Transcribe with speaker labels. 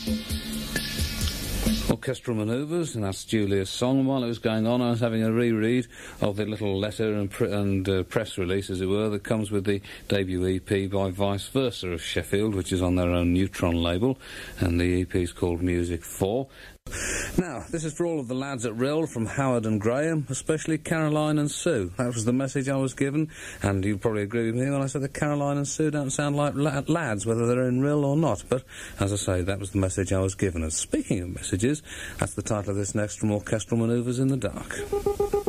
Speaker 1: Orchestral Manoeuvres, and that's Julia's song. And while it was going on, I was having a reread of the little letter and press release, as it were, that comes with the debut EP by Vice Versa of Sheffield, which is on their own Neutron label, and the EP is called Music 4. Now, this is for all of the lads at Rill, from Howard and Graham, especially Caroline and Sue. That was the message I was given, and you probably agree with me when I said that Caroline and Sue don't sound like lads, whether they're in Rill or not. But, as I say, that was the message I was given. And speaking of messages, that's the title of this next from Orchestral Manoeuvres in the Dark.